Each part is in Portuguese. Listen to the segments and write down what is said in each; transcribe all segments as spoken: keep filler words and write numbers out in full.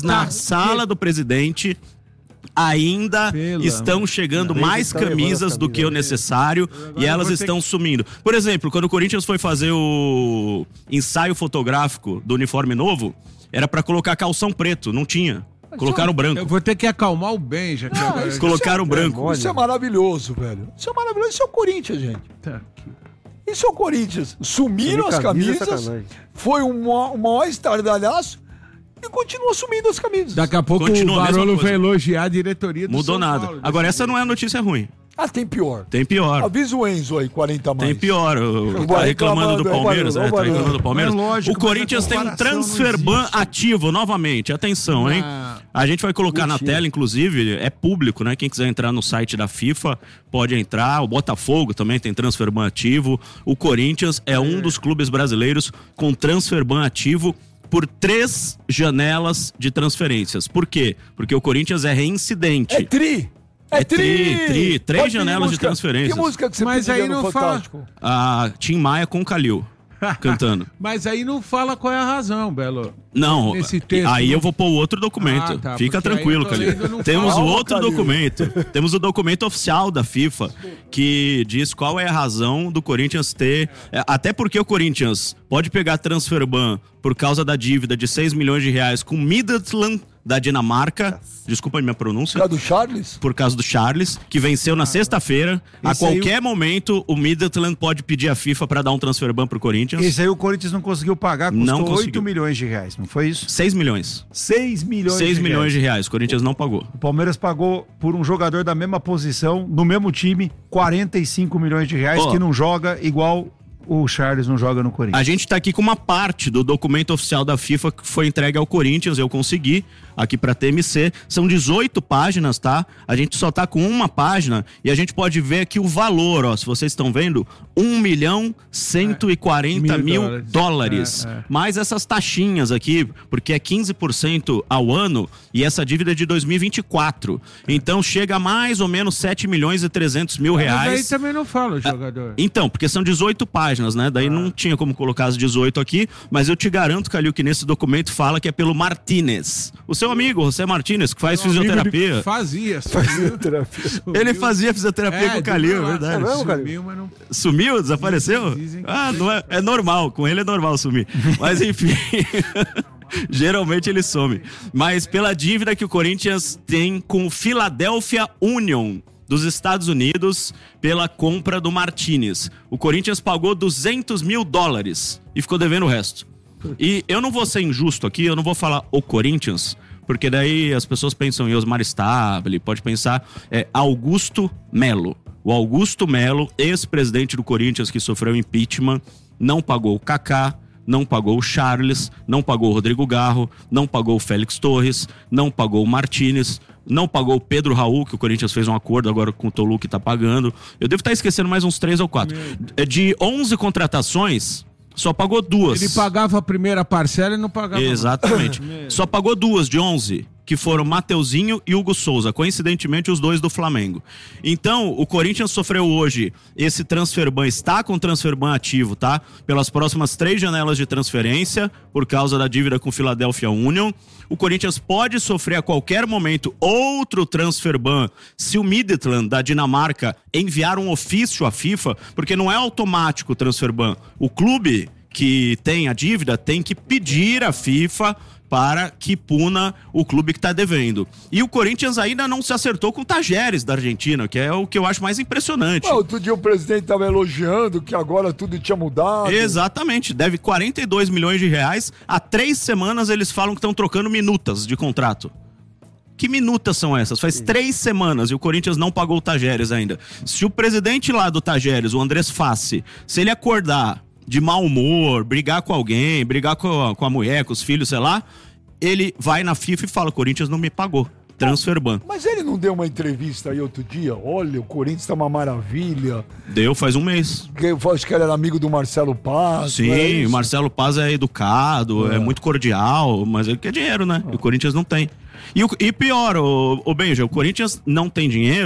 na sala do presidente ainda Pela, estão chegando mais camisas do que o necessário e elas estão que... sumindo. Por exemplo, quando o Corinthians foi fazer o ensaio fotográfico do uniforme novo, era pra colocar calção preto, não tinha. Colocaram branco. Eu vou ter que acalmar o bem, já que não, agora... Colocaram é, branco. Isso é maravilhoso, velho. Isso é maravilhoso. Isso é o Corinthians, gente. Tá aqui. Isso é o Corinthians. Sumiram as camisas, camisa, foi um, um maior estardalhaço e continua sumindo as camisas. Daqui a pouco continua o Barolo vai elogiar a diretoria do Mudou São nada. Paulo. Agora, essa não é a notícia ruim. Ah, tem pior. Tem pior. Avisa o Enzo aí, quarenta mais. Tem pior. O, tá reclamando do Palmeiras. É, tá reclamando do Palmeiras. É lógico, o Corinthians tem um transferban ativo novamente. Atenção, hein? Ah, a gente vai colocar mentira. na tela, inclusive, é público, né? Quem quiser entrar no site da FIFA pode entrar. O Botafogo também tem transferban ativo. O Corinthians é, é um dos clubes brasileiros com transferban ativo por três janelas de transferências. Por quê? Porque o Corinthians é reincidente. É tri! É, é tri, tri, tri três Pode janelas de transferências. Que música que você Mas aí não Fantástico? Fala... A Tim Maia com Calil cantando. Mas aí não fala qual é a razão, Belo. Não, Nesse texto, aí não... eu vou pôr o outro documento. Ah, tá, Fica tranquilo, Calil. Temos o outro Calil. documento. Temos o documento oficial da FIFA que diz qual é a razão do Corinthians ter... Até porque o Corinthians pode pegar transferban por causa da dívida de seis milhões de reais com Midtjylland da Dinamarca, desculpa a minha pronúncia. Por causa do Charles? Por causa do Charles, que venceu na sexta-feira. A qualquer aí... momento, o Midtjylland pode pedir a FIFA para dar um transferban pro Corinthians. Esse aí o Corinthians não conseguiu pagar, custou não oito milhões de reais, não foi isso? seis milhões. seis milhões seis de milhões reais. de reais, o Corinthians não pagou. O Palmeiras pagou por um jogador da mesma posição, no mesmo time, quarenta e cinco milhões de reais, oh. que não joga igual... O Charles não joga no Corinthians. A gente tá aqui com uma parte do documento oficial da FIFA que foi entregue ao Corinthians, eu consegui, aqui pra T M C. São dezoito páginas, tá? A gente só tá com uma página e a gente pode ver aqui o valor, ó. Se vocês estão vendo, um milhão cento e quarenta é, mil, mil dólares. dólares. É, é. Mais essas taxinhas aqui, porque é quinze por cento ao ano e essa dívida é de dois mil e vinte e quatro. Então chega a mais ou menos sete milhões e trezentos mil reais. Mas aí também não fala o jogador. Então, porque são dezoito páginas. Né? Daí ah. não tinha como colocar as dezoito aqui, mas eu te garanto, Calil, que nesse documento fala que é pelo Martínez. O seu amigo, José Martínez, que faz Meu fisioterapia. Fazia, fisioterapia. Ele fazia fisioterapia é, com o Calil, é verdade. É mesmo, sumiu, mas não... Sumiu? Desapareceu? Dizem que ah, não é, é normal, com ele é normal sumir. Mas enfim... Geralmente ele some. Mas pela dívida que o Corinthians tem com o Philadelphia Union dos Estados Unidos pela compra do Martínez. O Corinthians pagou duzentos mil dólares e ficou devendo o resto. E eu não vou ser injusto aqui, eu não vou falar o Corinthians, porque daí as pessoas pensam em Osmar Stabile, pode pensar é, Augusto Melo. O Augusto Melo, ex-presidente do Corinthians que sofreu impeachment, não pagou o Kaká, não pagou o Charles, não pagou o Rodrigo Garro, não pagou o Félix Torres, não pagou o Martínez, não pagou o Pedro Raul, que o Corinthians fez um acordo agora com o Tolu que tá pagando. Eu devo estar esquecendo mais uns três ou quatro. De onze contratações, só pagou duas. Ele pagava a primeira parcela e não pagava. Exatamente. Só pagou duas de onze, que foram Mateuzinho e Hugo Souza, coincidentemente os dois do Flamengo. Então, o Corinthians sofreu hoje esse transferban, está com transferban ativo, tá? Pelas próximas três janelas de transferência, por causa da dívida com o Philadelphia Union. O Corinthians pode sofrer a qualquer momento outro transferban se o Midtjylland da Dinamarca enviar um ofício à FIFA, porque não é automático o transferban. O clube que tem a dívida tem que pedir à FIFA para que puna o clube que está devendo. E o Corinthians ainda não se acertou com o Tajeres da Argentina, que é o que eu acho mais impressionante. Ah, outro dia o presidente estava elogiando que agora tudo tinha mudado. Exatamente, deve quarenta e dois milhões de reais. Há três semanas eles falam que estão trocando minutas de contrato. Que minutas são essas? Faz três semanas e o Corinthians não pagou o Tajeres ainda. Se o presidente lá do Tajeres, o Andrés Fassi, se ele acordar de mau humor, brigar com alguém, brigar com a, com a mulher, com os filhos, sei lá, ele vai na FIFA e fala, Corinthians não me pagou, transferban. Mas ele não deu uma entrevista aí outro dia? Olha, o Corinthians tá uma maravilha. Deu, faz um mês. Eu acho que ele era amigo do Marcelo Paz. Sim, o Marcelo Paz é educado, é, é muito cordial, mas ele quer dinheiro, né? Ah. E o Corinthians não tem. E, o, e pior, o, o Benja, o Corinthians não tem dinheiro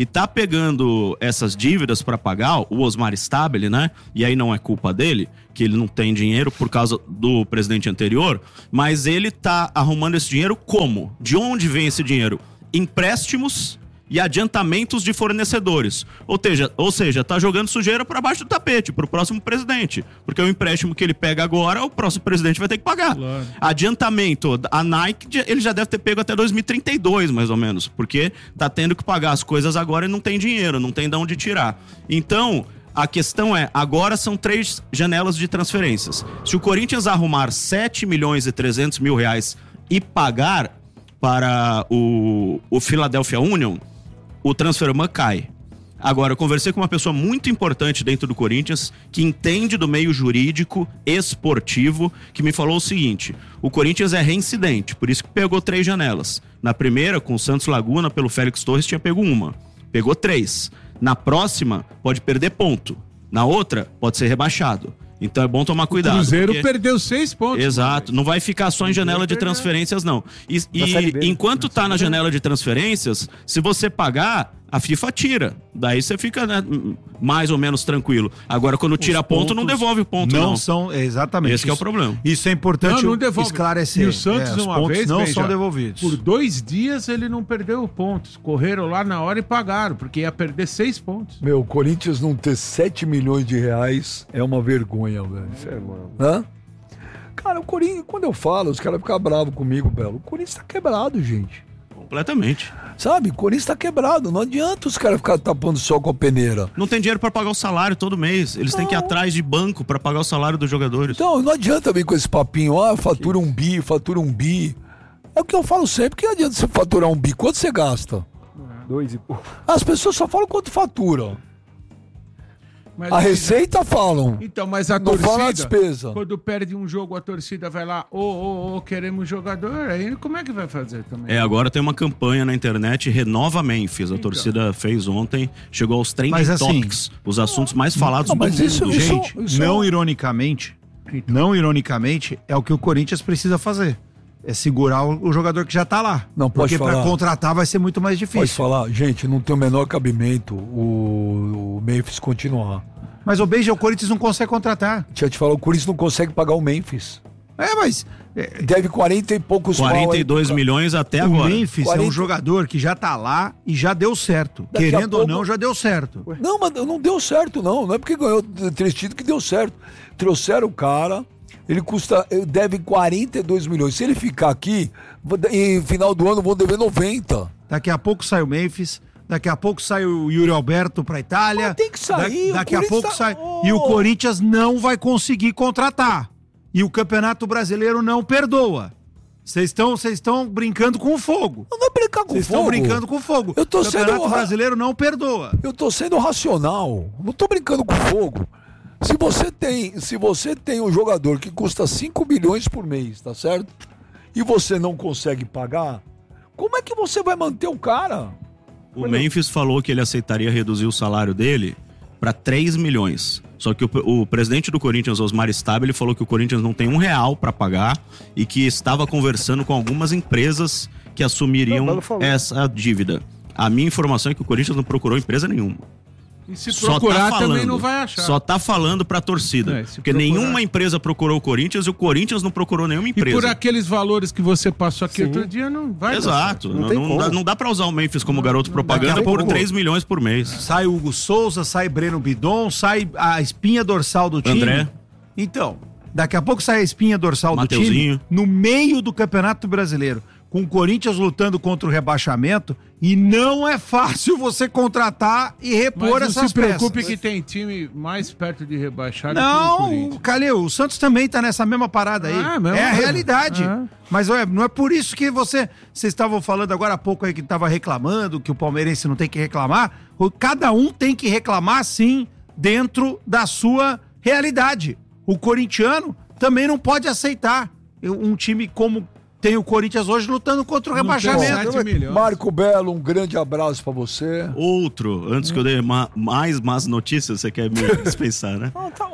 e tá pegando essas dívidas para pagar, o Osmar Stabile, né? E aí não é culpa dele, que ele não tem dinheiro por causa do presidente anterior, mas ele tá arrumando esse dinheiro como? De onde vem esse dinheiro? Empréstimos e adiantamentos de fornecedores. Ou seja, ou seja, tá jogando sujeira para baixo do tapete, pro próximo presidente. Porque o empréstimo que ele pega agora, o próximo presidente vai ter que pagar. Claro. Adiantamento, a Nike, ele já deve ter pego até dois mil e trinta e dois, mais ou menos. Porque tá tendo que pagar as coisas agora e não tem dinheiro, não tem de onde tirar. Então, a questão é, agora são três janelas de transferências. Se o Corinthians arrumar sete milhões e trezentos mil reais e pagar para o, o Philadelphia Union, o transferman cai. Agora, eu conversei com uma pessoa muito importante dentro do Corinthians, que entende do meio jurídico, esportivo, que me falou o seguinte: o Corinthians é reincidente, por isso que pegou três janelas. Na primeira, com o Santos Laguna, pelo Félix Torres, tinha pego uma. Pegou três. Na próxima, pode perder ponto. Na outra, pode ser rebaixado. Então é bom tomar cuidado. O Cruzeiro porque... perdeu seis pontos. Exato, não vai ficar só em janela de transferências, não. E, e enquanto tá na janela de transferências, se você pagar, a FIFA tira. Daí você fica, né, mais ou menos tranquilo. Agora, quando tira ponto, não devolve o ponto, não. Não são, exatamente. Esse que é o problema. Isso é importante não, não devolve. esclarecer. E o Santos, é, uma vez, não veja, são devolvidos. Por dois dias ele não perdeu pontos. Correram lá na hora e pagaram, porque ia perder seis pontos. Meu, o Corinthians não ter sete milhões de reais é uma vergonha, velho. Sério, mano. Hã? Cara, o Corinthians, quando eu falo, os caras ficam bravos comigo, Belo. O Corinthians tá quebrado, gente. Completamente. Sabe, o Corinthians tá quebrado. Não adianta os caras ficarem tapando só com a peneira. Não tem dinheiro pra pagar o salário todo mês. Eles não. têm que ir atrás de banco pra pagar o salário dos jogadores. Então, não adianta vir com esse papinho, ah, fatura um bi, fatura um bi. É o que eu falo sempre, que adianta você faturar um bi? Quanto você gasta? Dois e pouco. As pessoas só falam quanto fatura. Mas a receita falam. Então, mas a não torcida, fala a despesa. Quando perde um jogo, a torcida vai lá, ô, ô, ô, queremos jogador, aí como é que vai fazer também? É, agora tem uma campanha na internet, Renova Memphis, a então. torcida fez ontem, chegou aos trending mas, assim, topics, os assuntos mais falados não, do mas mundo. Isso, isso, Gente, isso, não ironicamente, então. não ironicamente, é o que o Corinthians precisa fazer. É segurar o, o jogador que já tá lá. Não, pode Porque falar. para contratar vai ser muito mais difícil. Pode falar. Gente, não tem o menor cabimento o, o Memphis continuar. Mas o Beija, o Corinthians não consegue contratar. Deixa eu te falar, o Corinthians não consegue pagar o Memphis. É, mas... É, deve quarenta e poucos quarenta e dois milhões até o agora. O Memphis quarenta... é um jogador que já tá lá e já deu certo. Daqui Querendo pouco... ou não, já deu certo. Não, mas não deu certo, não. Não é porque ganhou três títulos que deu certo. Trouxeram o cara... Ele custa, deve quarenta e dois milhões. Se ele ficar aqui, em final do ano vão dever noventa. Daqui a pouco sai o Memphis, daqui a pouco sai o Yuri Alberto pra Itália. Mas tem que sair. Da, daqui a pouco tá... sai. Oh. E o Corinthians não vai conseguir contratar. E o Campeonato Brasileiro não perdoa. Vocês estão vocês estão brincando com fogo. Não, não é brincar com Cês fogo. Vocês estão brincando com fogo. Eu tô o Campeonato sendo... Brasileiro não perdoa. Eu tô sendo racional. Não tô brincando com fogo. Se você tem, se você tem um jogador que custa cinco milhões por mês, tá certo? E você não consegue pagar, como é que você vai manter o cara? O Memphis falou que ele aceitaria reduzir o salário dele para três milhões. Só que o, o presidente do Corinthians, Osmar Stabile, falou que o Corinthians não tem um real para pagar e que estava conversando com algumas empresas que assumiriam não, essa dívida. A minha informação é que o Corinthians não procurou empresa nenhuma. E se procurar tá falando, também não vai achar. Só tá falando pra torcida. É, porque procurar... nenhuma empresa procurou o Corinthians e o Corinthians não procurou nenhuma empresa. E por aqueles valores que você passou aqui Sim. outro dia, não vai Exato. Não, não, não, dá, não dá pra usar o Memphis como garoto não, propaganda por três milhões por mês. Sai o Hugo Souza, sai Breno Bidon, sai a espinha dorsal do time. André. Então, daqui a pouco sai a espinha dorsal Mateuzinho. do time no meio do Campeonato Brasileiro. Com o Corinthians lutando contra o rebaixamento, e não é fácil você contratar e repor Mas essas peças. Não se preocupe peças. que tem time mais perto de rebaixar não, do que o Corinthians. Calil, o Santos também tá nessa mesma parada aí. Ah, é a realidade. Ah. Mas ué, não é por isso que você... Vocês estavam falando agora há pouco aí que tava reclamando, que o palmeirense não tem que reclamar. Cada um tem que reclamar, sim, dentro da sua realidade. O corintiano também não pode aceitar um time como... Tem o Corinthians hoje lutando contra o não rebaixamento. Marco Belo, um grande abraço pra você. Outro, antes que eu dê ma- mais más notícias, você quer me dispensar, né? Não, tá, ô,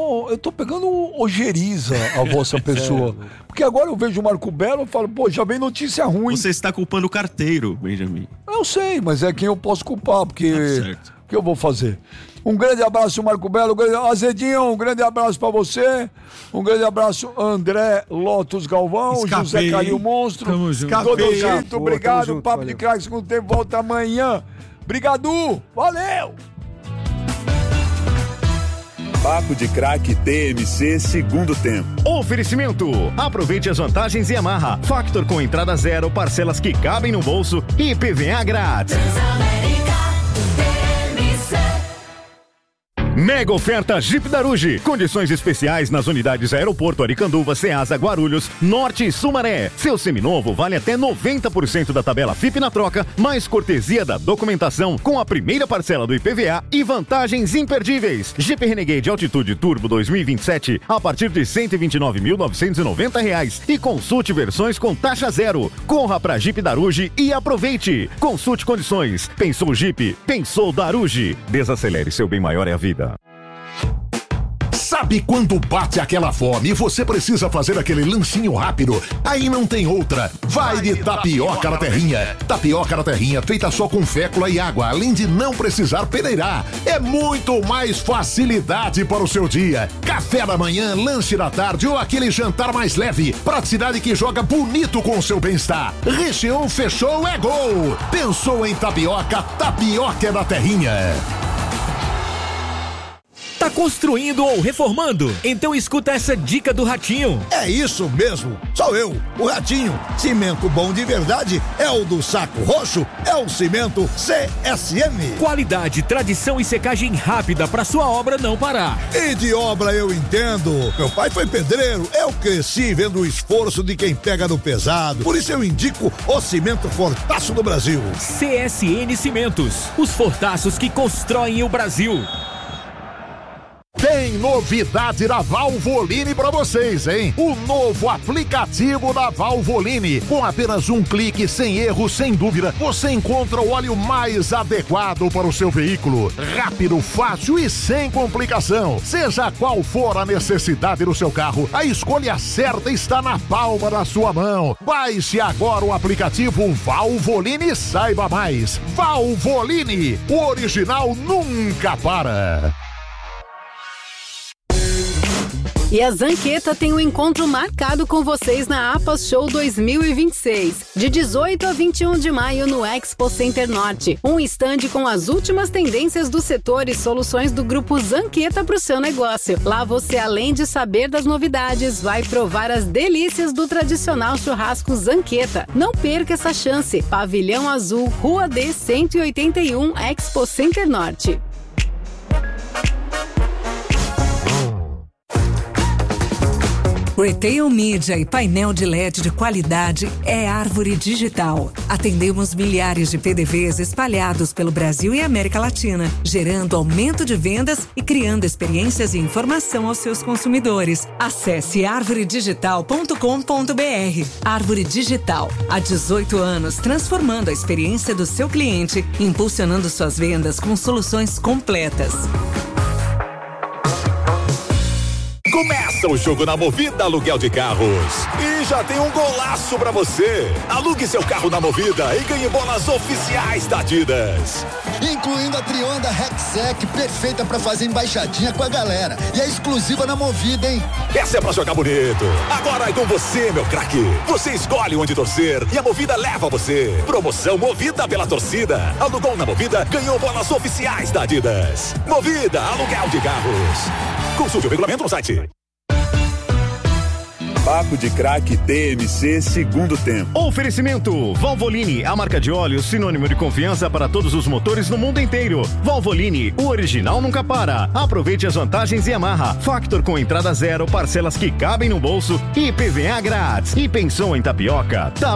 oh, eu tô pegando ojeriza a vossa pessoa. Porque agora eu vejo o Marco Belo e falo, pô, já vem notícia ruim. Você está culpando o carteiro, Benjamin. Eu sei, mas é quem eu posso culpar, porque... Tá certo. O que eu vou fazer? Um grande abraço, Marco Belo. Um grande... Azedinho, um grande abraço pra você. Um grande abraço, André Lotus Galvão. Escapei. José Calil Monstro. Tamo junto. Todo junto, obrigado. Junto, Papo valeu. De Craque, segundo tempo, volta amanhã. Obrigado, valeu! Papo de Craque T M C, segundo tempo. Oferecimento. Aproveite as vantagens Yamaha. Factor com entrada zero, parcelas que cabem no bolso e I P V A grátis. Mega oferta Jeep Daruge. Condições especiais nas unidades Aeroporto, Aricanduva, Ceasa, Guarulhos, Norte e Sumaré. Seu seminovo vale até noventa por cento da tabela F I P na troca, mais cortesia da documentação com a primeira parcela do I P V A e vantagens imperdíveis. Jeep Renegade Altitude Turbo dois mil e vinte e sete a partir de cento e vinte e nove mil novecentos e noventa reais e consulte versões com taxa zero. Corra pra Jeep Daruge e aproveite. Consulte condições. Pensou Jeep? Pensou Daruge. Desacelere, seu bem maior é a vida. Sabe quando bate aquela fome e você precisa fazer aquele lanchinho rápido? Aí não tem outra. Vai de tapioca na terrinha. Tapioca na terrinha feita só com fécula e água, além de não precisar peneirar. É muito mais facilidade para o seu dia. Café da manhã, lanche da tarde ou aquele jantar mais leve. Praticidade que joga bonito com o seu bem-estar. Recheou, fechou, é gol. Pensou em tapioca? Tapioca é da terrinha. Tá construindo ou reformando? Então escuta essa dica do Ratinho. É isso mesmo, sou eu, o Ratinho. Cimento bom de verdade é o do Saco Roxo, é o cimento C S M. Qualidade, tradição e secagem rápida para sua obra não parar. E de obra eu entendo. Meu pai foi pedreiro, eu cresci vendo o esforço de quem pega no pesado. Por isso eu indico o cimento Fortaço do Brasil. C S N Cimentos, os fortaços que constroem o Brasil. Tem novidade da Valvoline pra vocês, hein? O novo aplicativo da Valvoline. Com apenas um clique, sem erro, sem dúvida, você encontra o óleo mais adequado para o seu veículo. Rápido, fácil e sem complicação. Seja qual for a necessidade do seu carro, a escolha certa está na palma da sua mão. Baixe agora o aplicativo Valvoline e saiba mais. Valvoline, o original nunca para. E a Zanqueta tem um encontro marcado com vocês na APAS Show dois mil e vinte e seis, de dezoito a vinte e um de maio no Expo Center Norte. Um estande com as últimas tendências do setor e soluções do grupo Zanqueta para o seu negócio. Lá você, além de saber das novidades, vai provar as delícias do tradicional churrasco Zanqueta. Não perca essa chance. Pavilhão Azul, Rua D cento e oitenta e um, Expo Center Norte. Retail Media e painel de L E D de qualidade é Árvore Digital. Atendemos milhares de P D Vs espalhados pelo Brasil e América Latina, gerando aumento de vendas e criando experiências e informação aos seus consumidores. Acesse árvore digital ponto com ponto b r. Árvore Digital, há dezoito anos, transformando a experiência do seu cliente, impulsionando suas vendas com soluções completas. Começa o jogo na Movida Aluguel de Carros. E já tem um golaço pra você. Alugue seu carro na Movida e ganhe bolas oficiais da Adidas. Incluindo a Trionda Rexec, perfeita pra fazer embaixadinha com a galera. E é exclusiva na Movida, hein? Essa é pra jogar bonito. Agora é com você, meu craque. Você escolhe onde torcer e a Movida leva você. Promoção Movida pela torcida. Alugou na Movida, ganhou bolas oficiais da Adidas. Movida Aluguel de Carros. Consulte o regulamento no site. Papo de Craque T M C, segundo tempo. Oferecimento Valvoline, a marca de óleo sinônimo de confiança para todos os motores no mundo inteiro. Valvoline, o original nunca para. Aproveite as vantagens Yamaha. Factor com entrada zero, parcelas que cabem no bolso e I P V A grátis. E pensou em tapioca? Tá